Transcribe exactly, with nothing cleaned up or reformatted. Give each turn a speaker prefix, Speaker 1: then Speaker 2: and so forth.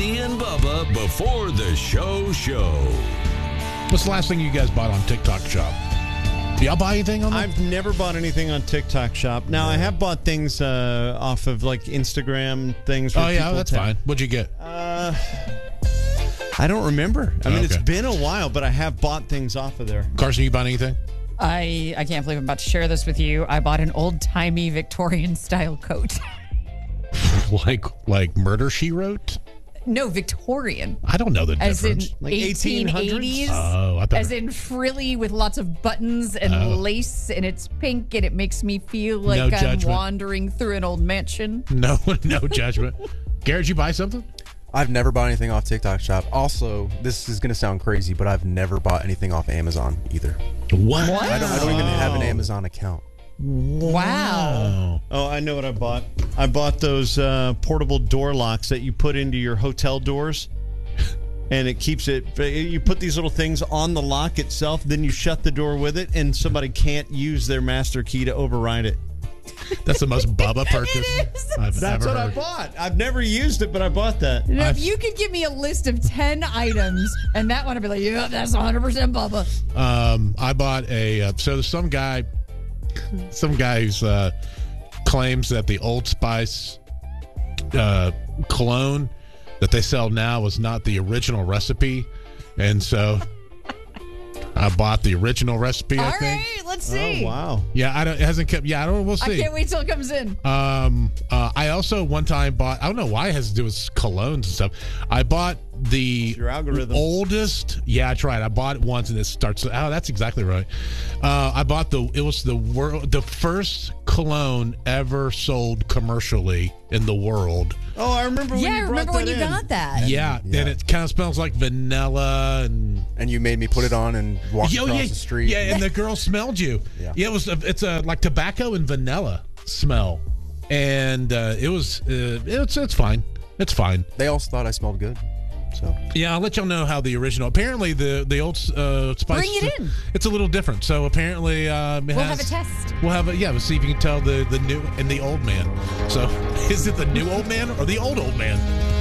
Speaker 1: Stacy and Bubba before the show show.
Speaker 2: What's the last thing you guys bought on TikTok Shop? Do y'all buy anything on there?
Speaker 3: I've never bought anything on TikTok Shop. Now, I have bought things uh, off of, like, Instagram things.
Speaker 2: Oh, yeah, that's fine. What'd you get?
Speaker 3: Uh, I don't remember. I mean,
Speaker 2: Okay.
Speaker 3: it's been a while, but I have bought things off of there.
Speaker 2: Carson, you bought anything?
Speaker 4: I I can't believe I'm about to share this with you. I bought an old-timey Victorian-style coat.
Speaker 2: like like Murder, She Wrote?
Speaker 4: No, Victorian.
Speaker 2: I don't know the
Speaker 4: As
Speaker 2: difference.
Speaker 4: in
Speaker 3: Like
Speaker 4: eighteen eighties.
Speaker 2: Oh, I thought.
Speaker 4: As in frilly with lots of buttons and
Speaker 2: Oh.
Speaker 4: lace, and it's pink, and it makes me feel like
Speaker 2: No
Speaker 4: I'm
Speaker 2: judgment.
Speaker 4: wandering through an old mansion.
Speaker 2: no, no judgment. Garrett, you buy something?
Speaker 5: I've never bought anything off TikTok Shop. Also, this is going to sound crazy, but I've never bought anything off Amazon either.
Speaker 2: What?
Speaker 5: I don't, I don't even have an Amazon account.
Speaker 4: Wow.
Speaker 3: Oh, I know what I bought. I bought those uh, portable door locks that you put into your hotel doors, and it keeps it. You put these little things on the lock itself, then you shut the door with it, and somebody can't use their master key to override it.
Speaker 2: That's the most Bubba purchase
Speaker 4: It is.
Speaker 2: I've
Speaker 3: That's
Speaker 2: ever
Speaker 3: what I
Speaker 2: heard.
Speaker 3: bought. I've never used it, but I bought that.
Speaker 4: Now, if
Speaker 2: I've-
Speaker 4: you could give me a list of ten items, and that one I'd be like, yeah, that's one hundred percent Bubba.
Speaker 2: Um, I bought a. Uh, so there's some guy, some guy who's uh, claims that the Old Spice uh, cologne that they sell now was not the original recipe, and so I bought the original recipe. I
Speaker 4: All
Speaker 2: think.
Speaker 4: right, let's see.
Speaker 3: Oh, wow.
Speaker 2: Yeah, I don't. It hasn't kept. Yeah, I don't. We'll
Speaker 4: I
Speaker 2: see.
Speaker 4: can't wait till it comes in.
Speaker 2: Um, uh, I also one time bought. I don't know why it has to do with colognes and stuff. I bought the
Speaker 3: Your algorithm.
Speaker 2: oldest. Yeah, I tried. I bought it once, and it starts. Oh, that's exactly right. Uh, I bought the. It was the world. The first cologne ever sold commercially in the world.
Speaker 3: Oh, I remember when
Speaker 4: Yeah, I
Speaker 3: you brought
Speaker 4: remember
Speaker 3: that
Speaker 4: when you
Speaker 3: in.
Speaker 4: got that.
Speaker 2: Yeah,
Speaker 5: Yeah.
Speaker 2: and it kind of smells like vanilla and.
Speaker 5: And you made me put it on and walk
Speaker 2: Yo,
Speaker 5: across
Speaker 2: yeah,
Speaker 5: the street.
Speaker 2: yeah, and the girl smelled you.
Speaker 5: Yeah.
Speaker 2: yeah, it was. A, it's a like tobacco and vanilla smell, and uh, it was. Uh, it's it's fine. It's fine.
Speaker 5: They also thought I smelled good. So
Speaker 2: Yeah, I'll let y'all know how the original. Apparently, the the old uh, spice.
Speaker 4: Bring it in.
Speaker 2: It's a little different. So apparently, um, it
Speaker 4: We'll
Speaker 2: has-
Speaker 4: have a test.
Speaker 2: We'll have a yeah. We'll see if you can tell the the new and the old man. So is it the new old man or the old old man?